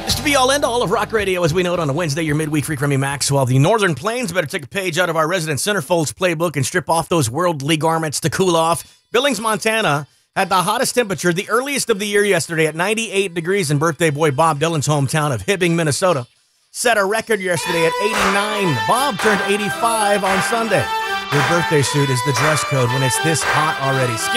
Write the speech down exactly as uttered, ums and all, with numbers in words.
This to be all end all of rock radio as we know it on a Wednesday, your midweek freak Remy Maxwell. The Northern Plains better take a page out of our resident centerfolds playbook and strip off those worldly garments to cool off. Billings, Montana had the hottest temperature, the earliest of the year yesterday at ninety-eight degrees in birthday boy Bob Dylan's hometown of Hibbing, Minnesota. Set a record yesterday at eighty-nine. Bob turned eighty-five on Sunday. Your birthday suit is the dress code when it's this hot already.